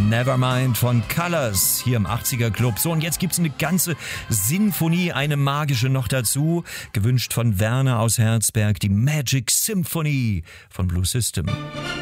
Nevermind von Colors hier im 80er Club. So, und jetzt gibt's eine ganze Sinfonie, eine magische noch dazu. Gewünscht von Werner aus Herzberg, die Magic Symphony von Blue System.